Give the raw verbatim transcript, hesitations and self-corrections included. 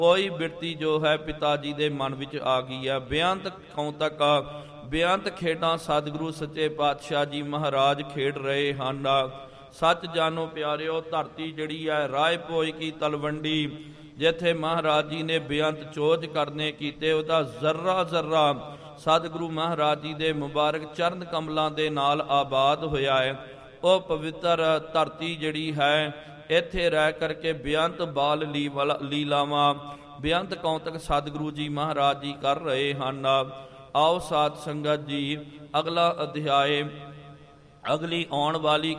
ਕੋਈ ਬਿਰਤੀ ਜੋ ਹੈ ਪਿਤਾ ਜੀ ਦੇ ਮਨ ਵਿੱਚ ਆ ਗਈ ਹੈ। ਬੇਅੰਤ ਕੌਤਕ ਬੇਅੰਤ ਖੇਡਾਂ ਸਤਿਗੁਰੂ ਸੱਚੇ ਪਾਤਸ਼ਾਹ ਜੀ ਮਹਾਰਾਜ ਖੇਡ ਰਹੇ ਹਨ। ਸੱਚ ਜਾਨੋ ਪਿਆਰਿਓ, ਧਰਤੀ ਜਿਹੜੀ ਹੈ ਰਾਏ ਭੋਜ ਕੀ ਤਲਵੰਡੀ, ਜਿੱਥੇ ਮਹਾਰਾਜ ਜੀ ਨੇ ਬੇਅੰਤ ਚੋਜ ਕਰਨੇ ਕੀਤੇ, ਉਹਦਾ ਜ਼ਰਰਾ ਜ਼ਰਰਾ ਸਤਿਗੁਰੂ ਮਹਾਰਾਜ ਜੀ ਦੇ ਮੁਬਾਰਕ ਚਰਨ ਕਮਲਾਂ ਦੇ ਨਾਲ ਆਬਾਦ ਹੋਇਆ ਹੈ। ਉਹ ਪਵਿੱਤਰ ਧਰਤੀ ਜਿਹੜੀ ਹੈ, ਇੱਥੇ ਰਹਿ ਕਰਕੇ ਬੇਅੰਤ ਬਾਲ ਲੀਲਾਵਾਂ ਬੇਅੰਤ ਕੌਤਕ ਸਤਿਗੁਰੂ ਜੀ ਮਹਾਰਾਜ ਜੀ ਕਰ ਰਹੇ ਹਨ। ਆਓ ਸਾਧ ਸੰਗਤ ਜੀ, ਅਗਲਾ ਅਧਿਆਏ, ਅਗਲੀ ਆਉਣ ਵਾਲੀ